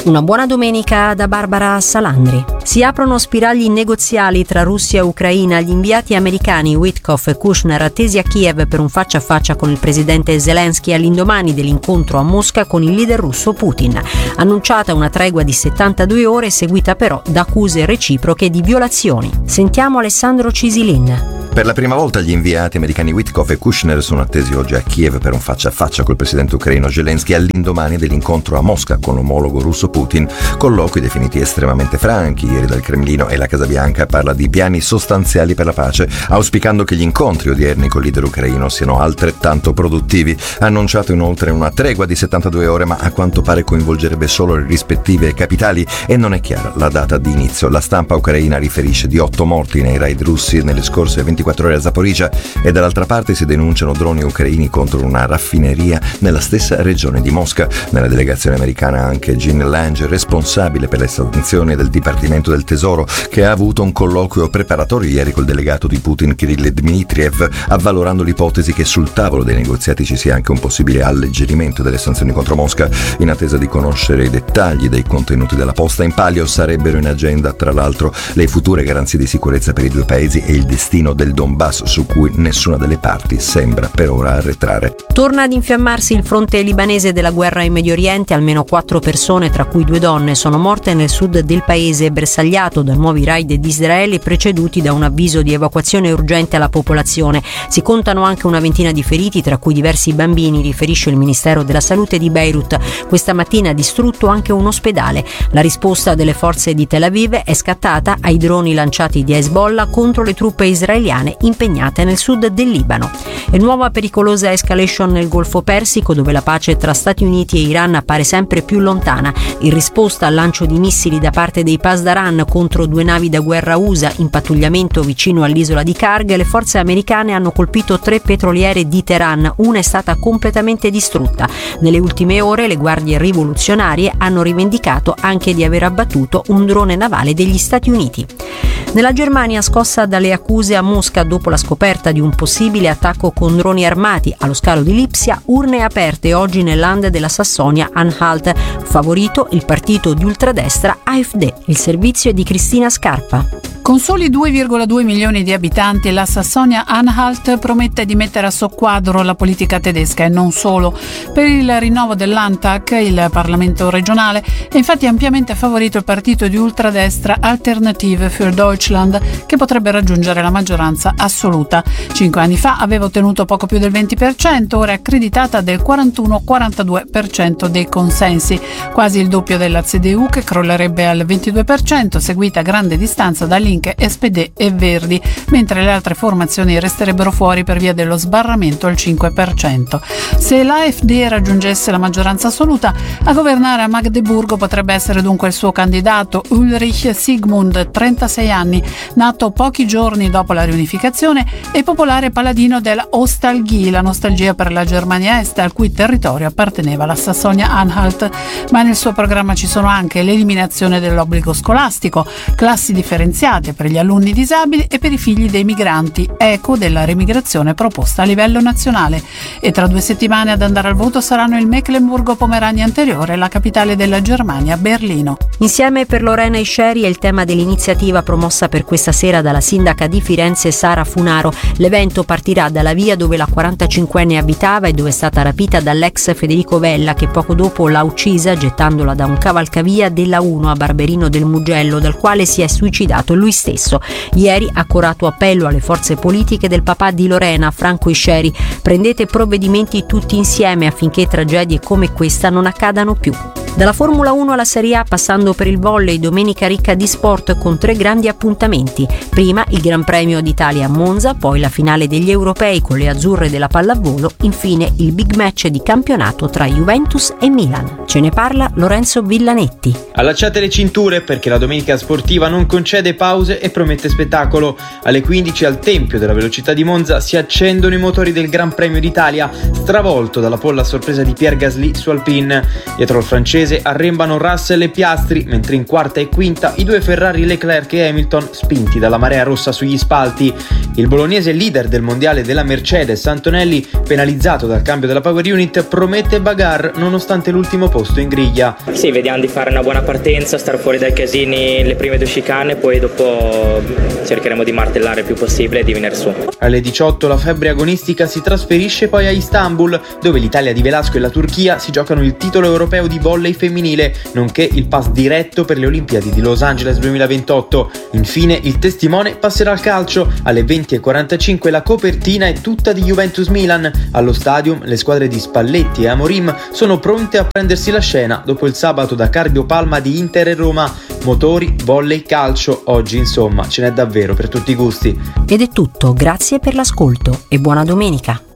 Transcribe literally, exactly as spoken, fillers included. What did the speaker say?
Una buona domenica da Barbara Salandri. Si aprono spiragli negoziali tra Russia e Ucraina. Gli inviati americani Witkoff e Kushner attesi a Kiev per un faccia a faccia con il presidente Zelensky all'indomani dell'incontro a Mosca con il leader russo Putin. Annunciata una tregua di settantadue ore, seguita però da accuse reciproche di violazioni. Sentiamo Alessandro Cisilin. Per la prima volta gli inviati americani Witkoff e Kushner sono attesi oggi a Kiev per un faccia a faccia col presidente ucraino Zelensky all'indomani dell'incontro a Mosca con l'omologo russo Putin, colloqui definiti estremamente franchi ieri dal Cremlino, e la Casa Bianca parla di piani sostanziali per la pace, auspicando che gli incontri odierni col leader ucraino siano altrettanto produttivi. Ha annunciato inoltre una tregua di settantadue ore, ma a quanto pare coinvolgerebbe solo le rispettive capitali e non è chiara la data di inizio. La stampa ucraina riferisce di otto morti nei raid russi nelle scorse ventiquattro ore a Zaporizhzhia, e dall'altra parte si denunciano droni ucraini contro una raffineria nella stessa regione di Mosca. Nella delegazione americana anche Jean Lange, responsabile per le sanzioni del Dipartimento del Tesoro, che ha avuto un colloquio preparatorio ieri col delegato di Putin Kirill Dmitriev, avvalorando l'ipotesi che sul tavolo dei negoziati ci sia anche un possibile alleggerimento delle sanzioni contro Mosca. In attesa di conoscere i dettagli dei contenuti della posta in palio, sarebbero in agenda tra l'altro le future garanzie di sicurezza per i due paesi e il destino del Donbass, su cui nessuna delle parti sembra per ora arretrare. Torna ad infiammarsi il fronte libanese della guerra in Medio Oriente. Almeno quattro persone, tra cui due donne, sono morte nel sud del paese, bersagliato da nuovi raid di Israele preceduti da un avviso di evacuazione urgente alla popolazione. Si contano anche una ventina di feriti, tra cui diversi bambini, riferisce il Ministero della Salute di Beirut. Questa mattina ha distrutto anche un ospedale. La risposta delle forze di Tel Aviv è scattata ai droni lanciati di Hezbollah contro le truppe israeliane impegnate nel sud del Libano. E nuova pericolosa escalation nel Golfo Persico, dove la pace tra Stati Uniti e Iran appare sempre più lontana. In risposta al lancio di missili da parte dei Pasdaran contro due navi da guerra U S A in pattugliamento vicino all'isola di Karg, le forze americane hanno colpito tre petroliere di Teheran. Una è stata completamente distrutta. Nelle ultime ore le guardie rivoluzionarie hanno rivendicato anche di aver abbattuto un drone navale degli Stati Uniti. Nella Germania, scossa dalle accuse a Mosca dopo la scoperta di un possibile attacco con droni armati allo scalo di Lipsia, urne aperte oggi nel Land della Sassonia-Anhalt. Favorito il partito di ultradestra A F D. Il servizio è di Cristina Scarpa. Con soli due virgola due milioni di abitanti, la Sassonia-Anhalt promette di mettere a soqquadro la politica tedesca e non solo. Per il rinnovo del Landtag, il Parlamento regionale, è infatti ampiamente favorito il partito di ultradestra Alternative für Deutschland, che potrebbe raggiungere la maggioranza assoluta. Cinque anni fa aveva ottenuto poco più del venti per cento, ora è accreditata del quarantuno quarantadue per cento dei consensi, quasi il doppio della C D U, che crollerebbe al ventidue per cento, seguita a grande distanza dall'I S P D e Verdi, mentre le altre formazioni resterebbero fuori per via dello sbarramento al cinque per cento. Se l'A F D raggiungesse la maggioranza assoluta, a governare a Magdeburgo potrebbe essere dunque il suo candidato Ulrich Sigmund, trentasei anni, nato pochi giorni dopo la riunificazione e popolare paladino della Ostalgie, la nostalgia per la Germania Est, al cui territorio apparteneva la Sassonia-Anhalt. Ma nel suo programma ci sono anche l'eliminazione dell'obbligo scolastico, classi differenziate per gli alunni disabili e per i figli dei migranti, eco della remigrazione proposta a livello nazionale. E tra due settimane ad andare al voto saranno il Mecklenburgo-Pomerania anteriore e la capitale della Germania, Berlino. Insieme per Lorena Isceri è il tema dell'iniziativa promossa per questa sera dalla sindaca di Firenze Sara Funaro. L'evento partirà dalla via dove la quarantacinquenne abitava e dove è stata rapita dall'ex Federico Vella, che poco dopo l'ha uccisa gettandola da un cavalcavia della uno a Barberino del Mugello, dal quale si è suicidato lui stesso. Ieri accorato appello alle forze politiche del papà di Lorena, Franco Isceri: prendete provvedimenti tutti insieme affinché tragedie come questa non accadano più. Dalla Formula uno alla Serie A, passando per il volley, domenica ricca di sport con tre grandi appuntamenti. Prima il Gran Premio d'Italia a Monza, poi la finale degli europei con le azzurre della pallavolo, infine il big match di campionato tra Juventus e Milan. Ce ne parla Lorenzo Villanetti. Allacciate le cinture perché la domenica sportiva non concede pause e promette spettacolo. Alle quindici al Tempio della Velocità di Monza si accendono i motori del Gran Premio d'Italia, stravolto dalla pole a sorpresa di Pierre Gasly su Alpine. Dietro al francese bolognese arrembano Russell e Piastri, mentre in quarta e quinta i due Ferrari Leclerc e Hamilton spinti dalla marea rossa sugli spalti. Il bolognese leader del mondiale della Mercedes, Antonelli, penalizzato dal cambio della power unit, promette bagarre nonostante l'ultimo posto in griglia. Sì, vediamo di fare una buona partenza, star fuori dai casini le prime due chicane, poi dopo cercheremo di martellare il più possibile e di venire su. Alle diciotto la febbre agonistica si trasferisce poi a Istanbul, dove l'Italia di Velasco e la Turchia si giocano il titolo europeo di volley femminile, nonché il pass diretto per le Olimpiadi di Los Angeles duemilaventotto. Infine il testimone passerà al calcio. Alle venti e quarantacinque la copertina è tutta di Juventus-Milan. Allo stadium le squadre di Spalletti e Amorim sono pronte a prendersi la scena dopo il sabato da Carpio Palma di Inter e Roma. Motori, volley, calcio, oggi insomma ce n'è davvero per tutti i gusti. Ed è tutto, grazie per l'ascolto e buona domenica.